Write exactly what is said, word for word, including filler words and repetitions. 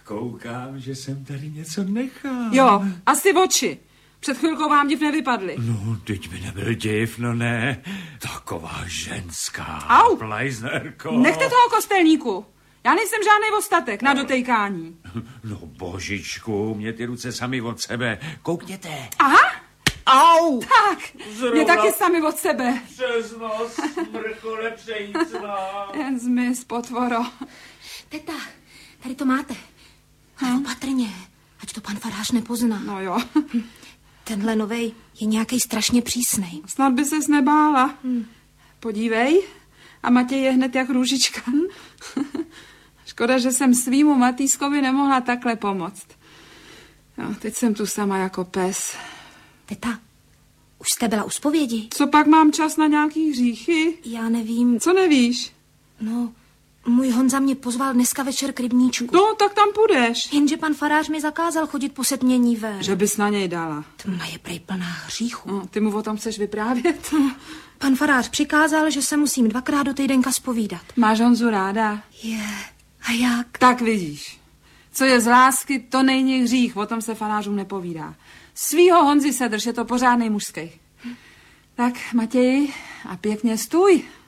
Koukám, že jsem tady něco nechal. Jo, asi oči. Před chvilkou vám div nevypadly. No, teď by nebyl div, no ne. Taková ženská. Au! Plajznerko. Nechte toho kostelníku. Já nejsem žádný ostatek na dotejkání. No božičku, mě ty ruce sami od sebe. Koukněte. Aha! Au! Tak, Zrovna mě taky sami od sebe. Přes nos, mrchole přejícná. Jen zmiz, potvoro. Teta, tady to máte. Ale opatrně, ať to pan farář nepozná. No jo. Tenhle novej je nějaký strašně přísnej. Snad by ses nebála. Hmm. Podívej. A Matěj je hned jak růžička. Škoda, že jsem svýmu Matýskovi nemohla takhle pomoct. No, teď jsem tu sama jako pes. Teta, už jste byla u zpovědi? Co pak mám čas na nějaký hříchy? Já nevím. Co nevíš? No, můj Honza mě pozval dneska večer k rybníčku. No, tak tam půjdeš. Jenže pan farář mi zakázal chodit po setmění ven. Že bys na něj dala. Tma je prej plná hříchu. No, ty mu o tom chceš vyprávět? Pan farář přikázal, že se musím dvakrát do týdenka zpovídat. Máš Honzu ráda? Je, a jak? Tak vidíš. Co je z lásky, to není hřích, o tom se farářům nepovídá. Svýho Honzi se drž, je to pořádnej mužský. Tak, Matěji, a pěkně stůj.